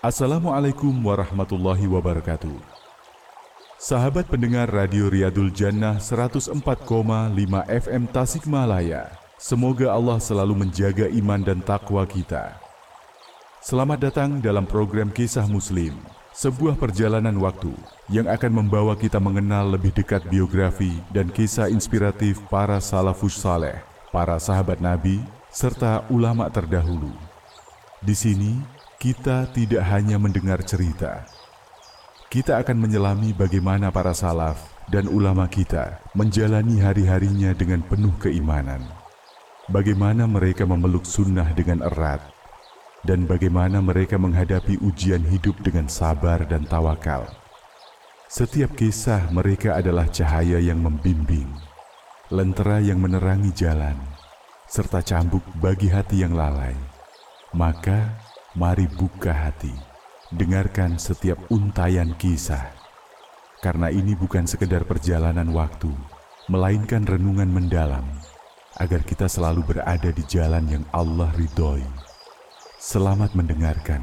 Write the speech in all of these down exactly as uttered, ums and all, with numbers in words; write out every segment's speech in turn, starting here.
Assalamualaikum warahmatullahi wabarakatuh. Sahabat pendengar Radio Riyadul Jannah seratus empat koma lima F M Tasikmalaya, semoga Allah selalu menjaga iman dan takwa kita. Selamat datang dalam program Kisah Muslim, sebuah perjalanan waktu yang akan membawa kita mengenal lebih dekat biografi dan kisah inspiratif para salafus saleh, para sahabat Nabi, serta ulama terdahulu. Di sini, kita tidak hanya mendengar cerita. Kita akan menyelami bagaimana para salaf dan ulama kita menjalani hari-harinya dengan penuh keimanan. Bagaimana mereka memeluk sunnah dengan erat, dan bagaimana mereka menghadapi ujian hidup dengan sabar dan tawakal. Setiap kisah mereka adalah cahaya yang membimbing, lentera yang menerangi jalan, serta cambuk bagi hati yang lalai. Maka, mari buka hati, dengarkan setiap untayan kisah. Karena ini bukan sekedar perjalanan waktu, melainkan renungan mendalam, agar kita selalu berada di jalan yang Allah ridhoi. Selamat mendengarkan.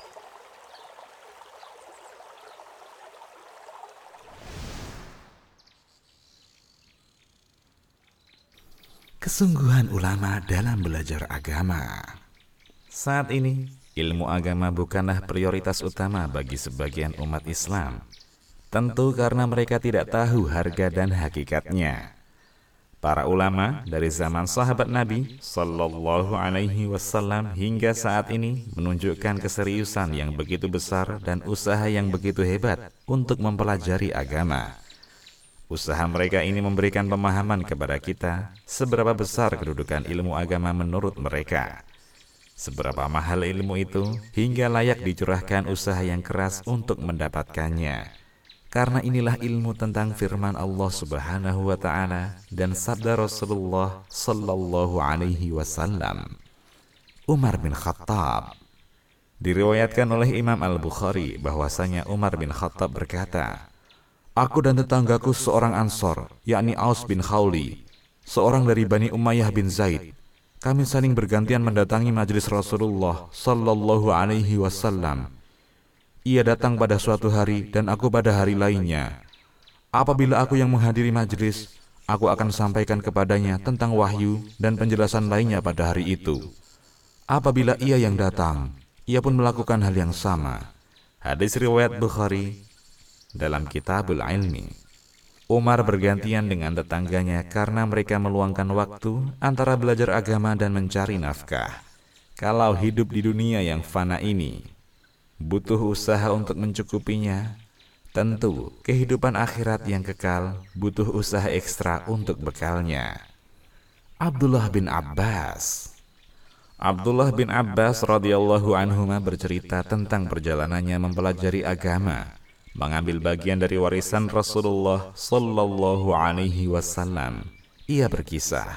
Kesungguhan ulama dalam belajar agama. Saat ini, ilmu agama bukanlah prioritas utama bagi sebagian umat Islam. Tentu karena mereka tidak tahu harga dan hakikatnya. Para ulama dari zaman sahabat Nabi Sallallahu Alaihi Wasallam hingga saat ini menunjukkan keseriusan yang begitu besar dan usaha yang begitu hebat untuk mempelajari agama. Usaha mereka ini memberikan pemahaman kepada kita seberapa besar kedudukan ilmu agama menurut mereka. Seberapa mahal ilmu itu hingga layak dicurahkan usaha yang keras untuk mendapatkannya. Karena inilah ilmu tentang firman Allah Subhanahu wa taala dan sabda Rasulullah sallallahu alaihi wasallam. Umar bin Khattab. Diriwayatkan oleh Imam Al-Bukhari bahwasanya Umar bin Khattab berkata, "Aku dan tetanggaku seorang Ansor, yakni Aus bin Khawli, seorang dari Bani Umayyah bin Zaid. Kami saling bergantian mendatangi majelis Rasulullah sallallahu alaihi wasallam. Ia datang pada suatu hari dan aku pada hari lainnya. Apabila aku yang menghadiri majelis, aku akan sampaikan kepadanya tentang wahyu dan penjelasan lainnya pada hari itu. Apabila ia yang datang, ia pun melakukan hal yang sama." Hadis riwayat Bukhari dalam Kitabul Ilmi. Umar bergantian dengan tetangganya karena mereka meluangkan waktu antara belajar agama dan mencari nafkah. Kalau hidup di dunia yang fana ini butuh usaha untuk mencukupinya, tentu kehidupan akhirat yang kekal butuh usaha ekstra untuk bekalnya. Abdullah bin Abbas. Abdullah bin Abbas radhiyallahu anhuma bercerita tentang perjalanannya mempelajari agama, mengambil bagian dari warisan Rasulullah sallallahu alaihi wasallam. Ia berkisah,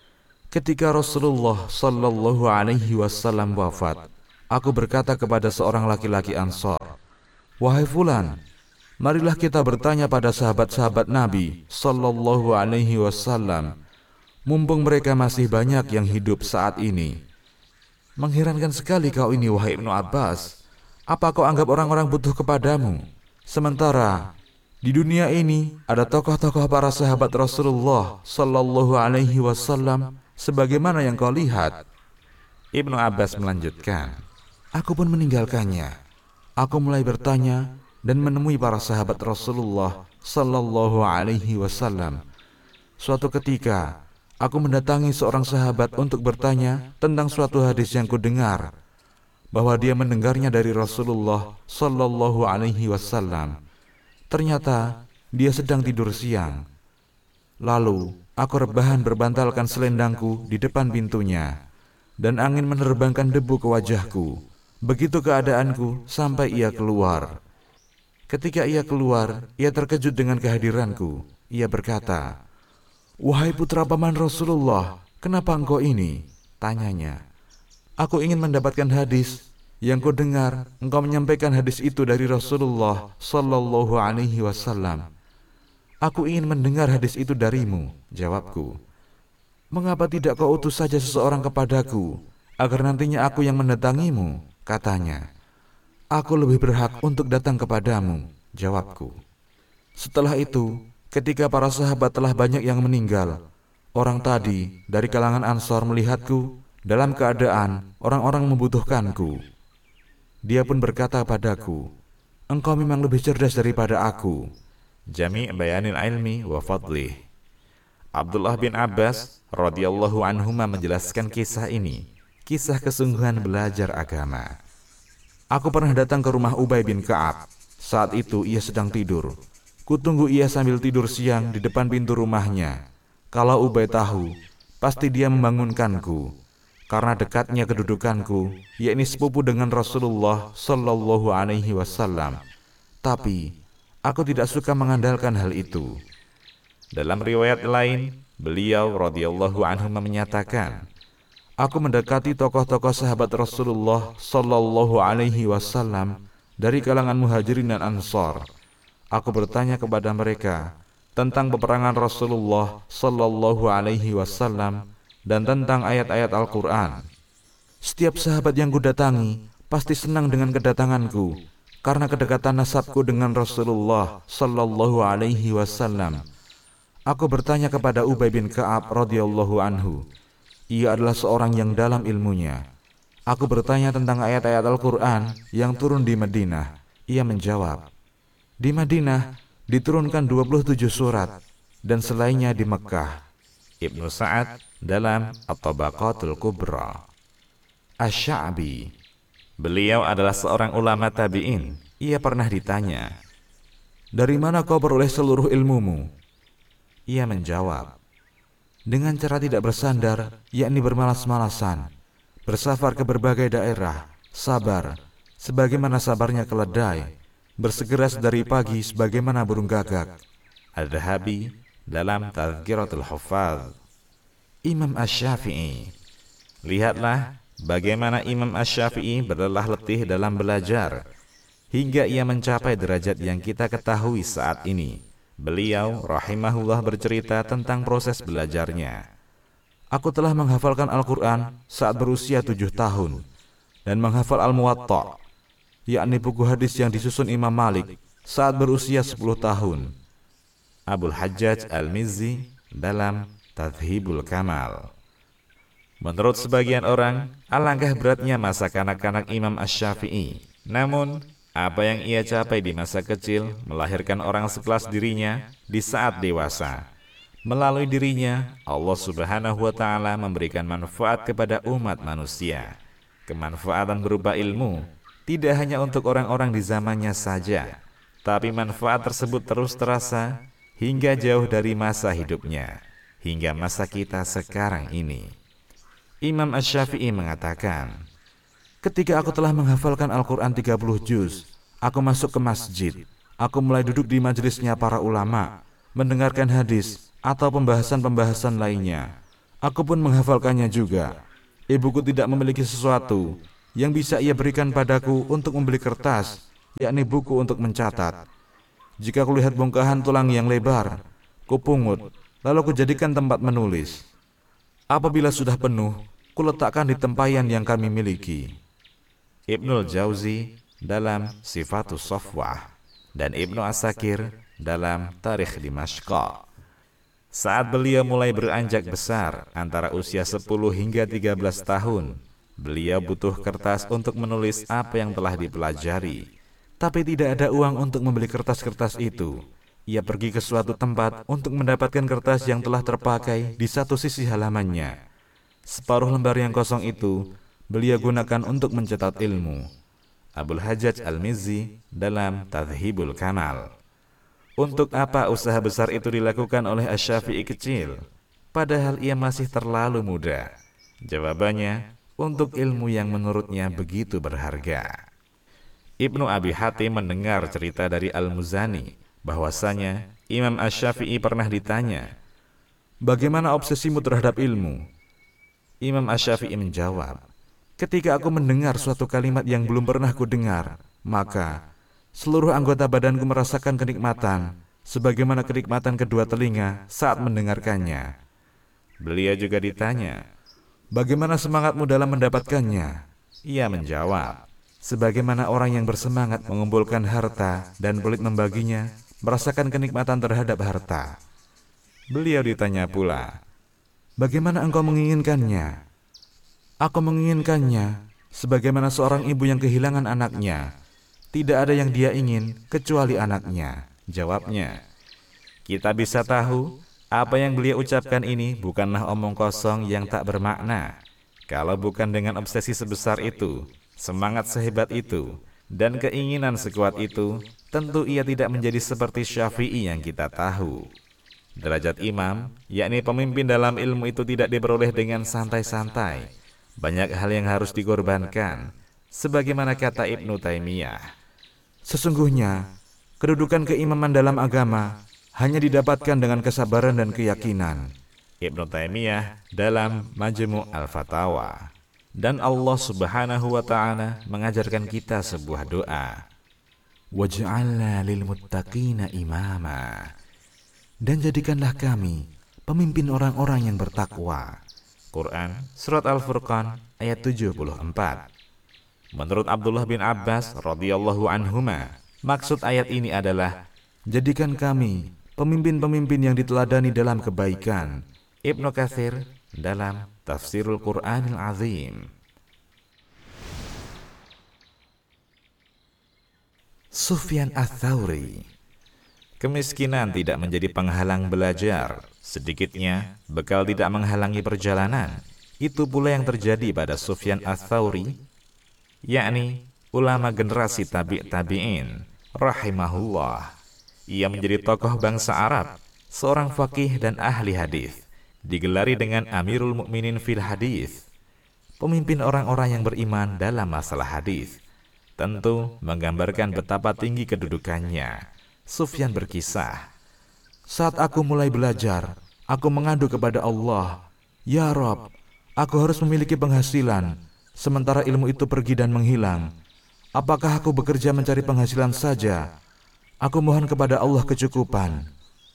ketika Rasulullah sallallahu alaihi wasallam wafat, aku berkata kepada seorang laki-laki Ansor, "Wahai fulan, marilah kita bertanya pada sahabat-sahabat Nabi sallallahu alaihi wasallam, mumpung mereka masih banyak yang hidup saat ini. Mengherankan sekali kau ini, wahai Ibnu Abbas. Apa kau anggap orang-orang butuh kepadamu? Sementara di dunia ini ada tokoh-tokoh para sahabat Rasulullah sallallahu alaihi wasallam sebagaimana yang kau lihat." Ibnu Abbas melanjutkan, "Aku pun meninggalkannya. Aku mulai bertanya dan menemui para sahabat Rasulullah sallallahu alaihi wasallam. Suatu ketika, aku mendatangi seorang sahabat untuk bertanya tentang suatu hadis yang kudengar, bahwa dia mendengarnya dari Rasulullah sallallahu alaihi wasallam. Ternyata dia sedang tidur siang. Lalu aku rebahan berbantalkan selendangku di depan pintunya, dan angin menerbangkan debu ke wajahku. Begitu keadaanku sampai ia keluar. Ketika ia keluar, ia terkejut dengan kehadiranku. Ia berkata, 'Wahai putra paman Rasulullah, kenapa engkau ini?' Tanyanya. 'Aku ingin mendapatkan hadis yang ku dengar engkau menyampaikan hadis itu dari Rasulullah sallallahu alaihi wasallam. Aku ingin mendengar hadis itu darimu,' jawabku. 'Mengapa tidak kau utus saja seseorang kepadaku, agar nantinya aku yang mendatangimu?' katanya. Aku lebih berhak untuk datang kepadamu, jawabku. Setelah itu, ketika para sahabat telah banyak yang meninggal, orang tadi dari kalangan Ansor melihatku dalam keadaan orang-orang membutuhkanku. Dia pun berkata padaku, engkau memang lebih cerdas daripada aku. Jami' bayanil ilmi wa fadlih. Abdullah bin Abbas radhiyallahu anhuma menjelaskan kisah ini, kisah kesungguhan belajar agama. Aku pernah datang ke rumah Ubay bin Ka'ab. Saat itu ia sedang tidur. Kutunggu ia sambil tidur siang di depan pintu rumahnya. Kalau Ubay tahu, pasti dia membangunkanku. Karena dekatnya kedudukanku, yakni sepupu dengan Rasulullah Sallallahu Alaihi Wasallam. Tapi aku tidak suka mengandalkan hal itu. Dalam riwayat lain, beliau radhiyallahu anhu menyatakan, aku mendekati tokoh-tokoh sahabat Rasulullah Sallallahu Alaihi Wasallam dari kalangan Muhajirin dan Ansor. Aku bertanya kepada mereka tentang peperangan Rasulullah Sallallahu Alaihi Wasallam dan tentang ayat-ayat Al-Quran. Setiap sahabat yang kudatangi pasti senang dengan kedatanganku karena kedekatan nasabku dengan Rasulullah Sallallahu Alaihi Wasallam. Aku bertanya kepada Ubay bin Ka'ab radhiyallahu anhu. Ia adalah seorang yang dalam ilmunya. Aku bertanya tentang ayat-ayat Al-Quran yang turun di Madinah. Ia menjawab, di Madinah diturunkan dua puluh tujuh surat dan selainnya di Mekah. Ibnu Sa'ad dalam At-Tabaqatul Kubra. Asy-Sya'bi, beliau adalah seorang ulama tabi'in. Ia pernah ditanya, dari mana kau peroleh seluruh ilmumu? Ia menjawab, dengan cara tidak bersandar, yakni bermalas-malasan, bersafar ke berbagai daerah, sabar, sebagaimana sabarnya keledai, bersegera dari pagi sebagaimana burung gagak. Adz-Dzahabi dalam Tazkiratul Huffaz. Imam Asy-Syafi'i, lihatlah bagaimana Imam Asy-Syafi'i berlelah letih dalam belajar hingga ia mencapai derajat yang kita ketahui saat ini. Beliau rahimahullah bercerita tentang proses belajarnya. Aku telah menghafalkan Al-Quran saat berusia tujuh tahun dan menghafal Al-Muwatta, yakni buku hadis yang disusun Imam Malik, saat berusia sepuluh tahun. Abul Hajjaj Al-Mizzi dalam Tadhibul Kamal. Menurut sebagian orang, alangkah beratnya masa kanak-kanak Imam Asy-Syafi'i. Namun, apa yang ia capai di masa kecil melahirkan orang sekelas dirinya di saat dewasa. Melalui dirinya, Allah Subhanahu wa Ta'ala memberikan manfaat kepada umat manusia. Kemanfaatan berupa ilmu tidak hanya untuk orang-orang di zamannya saja, tapi manfaat tersebut terus terasa hingga jauh dari masa hidupnya, hingga masa kita sekarang ini. Imam Asy-Syafi'i mengatakan, ketika aku telah menghafalkan Al-Quran tiga puluh juz, aku masuk ke masjid. Aku mulai duduk di majelisnya para ulama, mendengarkan hadis atau pembahasan-pembahasan lainnya. Aku pun menghafalkannya juga. Ibuku tidak memiliki sesuatu yang bisa ia berikan padaku untuk membeli kertas, yakni buku untuk mencatat. Jika kulihat bongkahan tulang yang lebar, kupungut, lalu kujadikan tempat menulis. Apabila sudah penuh, kuletakkan di tempayan yang kami miliki. Ibnul Jauzi dalam Sifatus Safwah dan Ibnu Asakir dalam Tarikh Dimashq. Saat beliau mulai beranjak besar, antara usia sepuluh hingga tiga belas tahun, beliau butuh kertas untuk menulis apa yang telah dipelajari. Tapi tidak ada uang untuk membeli kertas-kertas itu. Ia pergi ke suatu tempat untuk mendapatkan kertas yang telah terpakai di satu sisi halamannya. Separuh lembar yang kosong itu beliau gunakan untuk mencatat ilmu. Abul Hajjaj Al-Mizzi dalam Tadhibul Kamal. Untuk apa usaha besar itu dilakukan oleh Asy-Syafi'i kecil, padahal ia masih terlalu muda? Jawabannya, untuk ilmu yang menurutnya begitu berharga. Ibnu Abi Hatim mendengar cerita dari Al-Muzani bahwasanya Imam Asy-Syafi'i pernah ditanya, bagaimana obsesimu terhadap ilmu? Imam Asy-Syafi'i menjawab, ketika aku mendengar suatu kalimat yang belum pernah kudengar, maka seluruh anggota badanku merasakan kenikmatan, sebagaimana kenikmatan kedua telinga saat mendengarkannya. Beliau juga ditanya, bagaimana semangatmu dalam mendapatkannya? Ia menjawab, sebagaimana orang yang bersemangat mengumpulkan harta dan pelit membaginya, merasakan kenikmatan terhadap harta. Beliau ditanya pula, bagaimana engkau menginginkannya? Aku menginginkannya sebagaimana seorang ibu yang kehilangan anaknya. Tidak ada yang dia ingin kecuali anaknya, jawabnya. Kita bisa tahu apa yang beliau ucapkan ini bukanlah omong kosong yang tak bermakna. Kalau bukan dengan obsesi sebesar itu, semangat sehebat itu, dan keinginan sekuat itu, tentu ia tidak menjadi seperti Syafi'i yang kita tahu. Derajat imam, yakni pemimpin dalam ilmu itu tidak diperoleh dengan santai-santai. Banyak hal yang harus dikorbankan, sebagaimana kata Ibnu Taimiyah. Sesungguhnya, kedudukan keimaman dalam agama hanya didapatkan dengan kesabaran dan keyakinan. Ibnu Taimiyah dalam Majmu' Al-Fatawa. Dan Allah Subhanahu wa Ta'ala mengajarkan kita sebuah doa. Waj'alna lil muttaqina imama. Dan jadikanlah kami pemimpin orang-orang yang bertakwa. Quran Surat Al-Furqan ayat tujuh puluh empat. Menurut Abdullah bin Abbas radhiyallahu anhuma, maksud ayat ini adalah jadikan kami pemimpin-pemimpin yang diteladani dalam kebaikan. Ibnu Katsir dalam Tafsirul Qur'anil Azim. Sufyan Ats-Tsauri. Kemiskinan tidak menjadi penghalang belajar. Sedikitnya, bekal tidak menghalangi perjalanan. Itu pula yang terjadi pada Sufyan Ats-Tsauri, yakni ulama generasi tabi' tabi'in, rahimahullah. Ia menjadi tokoh bangsa Arab, seorang faqih dan ahli hadis, digelari dengan Amirul Mukminin fil Hadis, pemimpin orang-orang yang beriman dalam masalah hadis. Tentu menggambarkan betapa tinggi kedudukannya. Sufyan berkisah, saat aku mulai belajar, aku mengadu kepada Allah, Ya Rabb, aku harus memiliki penghasilan, sementara ilmu itu pergi dan menghilang. Apakah aku bekerja mencari penghasilan saja? Aku mohon kepada Allah kecukupan.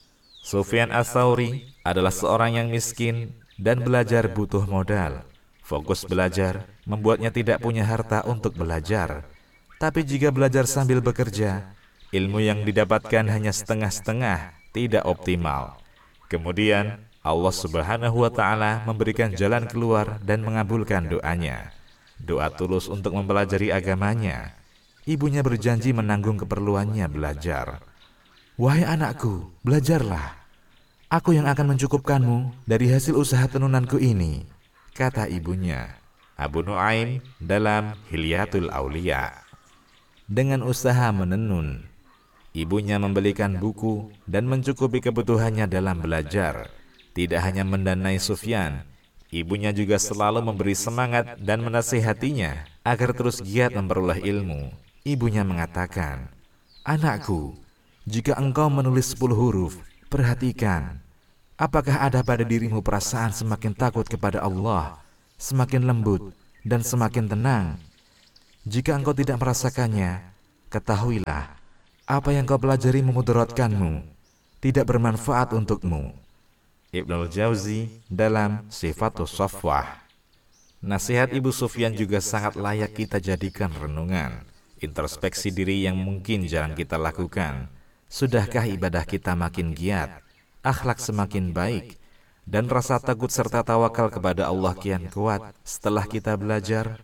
Sufyan Ats-Tsauri adalah seorang yang miskin dan belajar butuh modal. Fokus belajar membuatnya tidak punya harta untuk belajar. Tapi jika belajar sambil bekerja, ilmu yang didapatkan hanya setengah-setengah, tidak optimal. Kemudian Allah Subhanahu wa Ta'ala memberikan jalan keluar dan mengabulkan doanya. Doa tulus untuk mempelajari agamanya. Ibunya berjanji menanggung keperluannya belajar. Wahai anakku, belajarlah. Aku yang akan mencukupkanmu dari hasil usaha tenunanku ini, kata ibunya. Abu Nuaim dalam Hilyatul Auliya. Dengan usaha menenun, ibunya membelikan buku dan mencukupi kebutuhannya dalam belajar. Tidak hanya mendanai Sufyan, ibunya juga selalu memberi semangat dan menasihatinya agar terus giat memperoleh ilmu. Ibunya mengatakan, anakku, jika engkau menulis sepuluh huruf, perhatikan, apakah ada pada dirimu perasaan semakin takut kepada Allah, semakin lembut, dan semakin tenang? Jika engkau tidak merasakannya, ketahuilah, apa yang kau pelajari memudaratkanmu, tidak bermanfaat untukmu. Ibnul Jauzi dalam Sifatus Safwah. Nasihat Ibu Sufyan juga sangat layak kita jadikan renungan. Introspeksi diri yang mungkin jarang kita lakukan. Sudahkah ibadah kita makin giat, akhlak semakin baik, dan rasa takut serta tawakal kepada Allah kian kuat setelah kita belajar?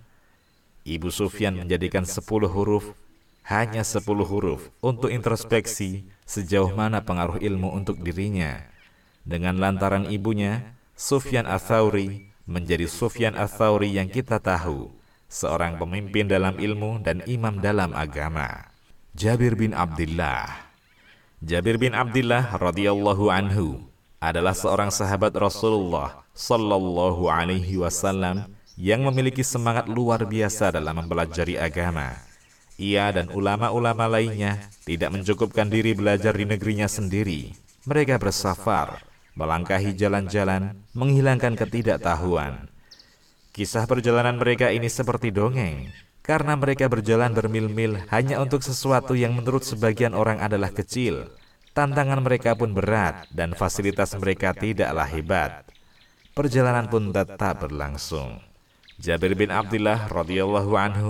Ibu Sufyan menjadikan sepuluh huruf, hanya sepuluh huruf, untuk introspeksi sejauh mana pengaruh ilmu untuk dirinya. Dengan lantaran ibunya, Sufyan Ats-Tsauri menjadi Sufyan Ats-Tsauri yang kita tahu, seorang pemimpin dalam ilmu dan imam dalam agama. Jabir bin Abdullah. Jabir bin Abdullah radhiyallahu anhu adalah seorang sahabat Rasulullah sallallahu alaihi wasallam yang memiliki semangat luar biasa dalam mempelajari agama. Ia dan ulama-ulama lainnya tidak mencukupkan diri belajar di negerinya sendiri. Mereka bersafar, melangkahi jalan-jalan, menghilangkan ketidaktahuan. Kisah perjalanan mereka ini seperti dongeng, karena mereka berjalan bermil-mil hanya untuk sesuatu yang menurut sebagian orang adalah kecil. Tantangan mereka pun berat dan fasilitas mereka tidaklah hebat. Perjalanan pun tetap berlangsung. Jabir bin Abdullah radhiyallahu anhu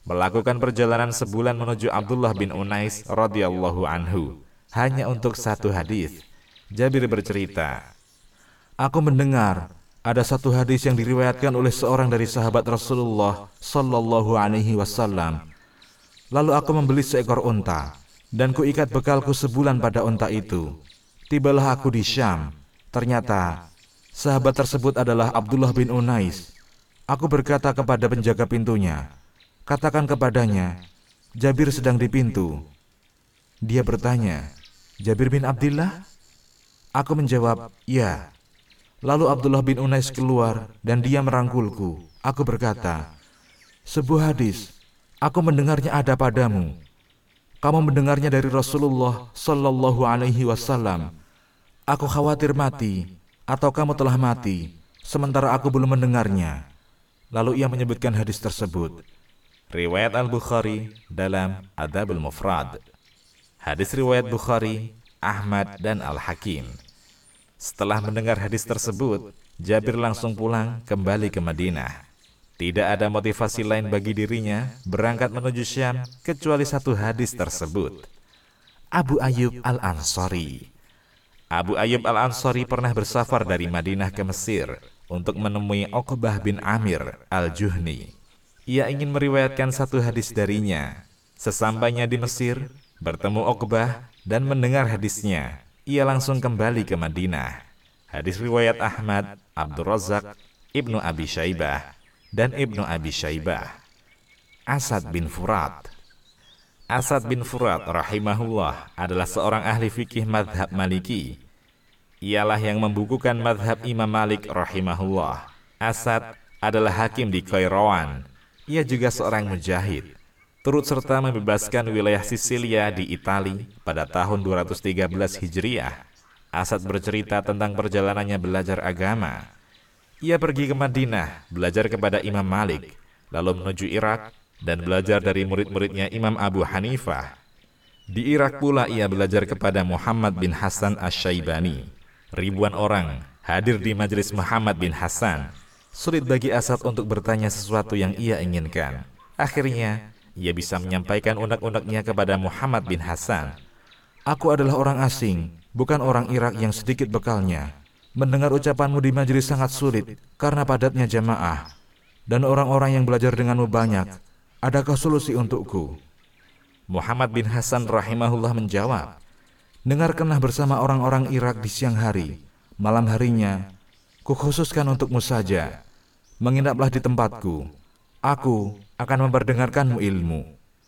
melakukan perjalanan sebulan menuju Abdullah bin Unais radhiyallahu anhu hanya untuk satu hadis. Jabir bercerita, "Aku mendengar ada satu hadis yang diriwayatkan oleh seorang dari sahabat Rasulullah sallallahu alaihi wasallam. Lalu aku membeli seekor unta dan kuikat bekalku sebulan pada unta itu. Tibalah aku di Syam. Ternyata sahabat tersebut adalah Abdullah bin Unais. Aku berkata kepada penjaga pintunya, 'Katakan kepadanya, Jabir sedang di pintu.' Dia bertanya, 'Jabir bin Abdillah?' Aku menjawab, 'Ya.' Lalu Abdullah bin Unais keluar dan dia merangkulku. Aku berkata, 'Sebuah hadis, aku mendengarnya ada padamu. Kamu mendengarnya dari Rasulullah sallallahu alaihi wasallam. Aku khawatir mati, atau kamu telah mati, sementara aku belum mendengarnya.' Lalu ia menyebutkan hadis tersebut. Riwayat Al-Bukhari dalam Adabul Mufrad. Hadis riwayat Bukhari, Ahmad, dan Al-Hakim. Setelah mendengar hadis tersebut, Jabir langsung pulang kembali ke Madinah. Tidak ada motivasi lain bagi dirinya berangkat menuju Syam kecuali satu hadis tersebut. Abu Ayyub Al-Ansari. Abu Ayyub Al-Ansari pernah bersafar dari Madinah ke Mesir untuk menemui Uqbah bin Amir Al-Juhni. Ia ingin meriwayatkan satu hadis darinya. Sesampainya di Mesir, bertemu Uqbah dan mendengar hadisnya, ia langsung kembali ke Madinah. Hadis riwayat Ahmad, Abdur Razzaq, Ibnu Abi Syaibah, dan Ibnu Abi Syaibah. Asad bin Furat. Asad bin Furat rahimahullah adalah seorang ahli fikih madhab Maliki. Ialah yang membukukan madhab Imam Malik rahimahullah. Asad adalah hakim di Qairawan. Ia juga seorang mujahid, turut serta membebaskan wilayah Sisilia di Itali pada tahun dua ratus tiga belas Hijriah. Asad bercerita tentang perjalanannya belajar agama. Ia pergi ke Madinah, belajar kepada Imam Malik, lalu menuju Irak dan belajar dari murid-muridnya Imam Abu Hanifah. Di Irak pula ia belajar kepada Muhammad bin Hasan Asy-Syaibani. Ribuan orang hadir di majelis Muhammad bin Hasan. Sulit bagi Asad untuk bertanya sesuatu yang ia inginkan. Akhirnya, ia bisa menyampaikan unek-uneknya kepada Muhammad bin Hasan. "Aku adalah orang asing, bukan orang Irak yang sedikit bekalnya. Mendengar ucapanmu di majelis sangat sulit karena padatnya jamaah. Dan orang-orang yang belajar denganmu banyak. Adakah solusi untukku?" Muhammad bin Hasan rahimahullah menjawab, "Dengarkanlah bersama orang-orang Irak di siang hari. Malam harinya, kukhususkan untukmu saja. Menginaplah di tempatku. Aku akan memperdengarkanmu ilmu."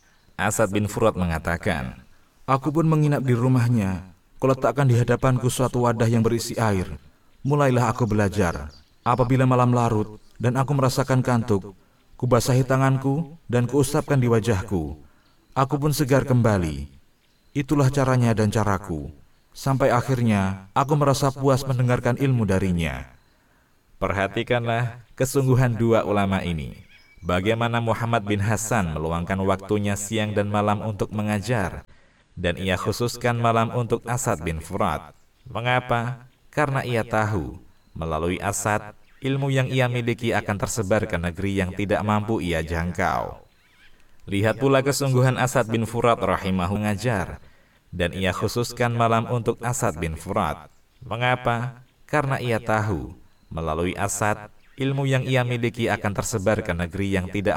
Asad bin Furat mengatakan, "Aku pun menginap di rumahnya. Kuletakkan di hadapanku suatu wadah yang berisi air. Mulailah aku belajar. Apabila malam larut dan aku merasakan kantuk, kubasahi tanganku dan kuusapkan di wajahku. Aku pun segar kembali. Itulah caranya dan caraku. Sampai akhirnya aku merasa puas mendengarkan ilmu darinya." Perhatikanlah kesungguhan dua ulama ini. Bagaimana Muhammad bin Hasan meluangkan waktunya siang dan malam untuk mengajar, dan ia khususkan malam untuk Asad bin Furat. Mengapa? Karena ia tahu, melalui Asad, ilmu yang ia miliki akan tersebar ke negeri yang tidak mampu ia jangkau. Lihat pula kesungguhan Asad bin Furat rahimahullah mengajar, dan ia khususkan malam untuk Asad bin Furat. Mengapa? Karena ia tahu, melalui Asad, ilmu yang ia miliki akan tersebar ke negeri yang tidak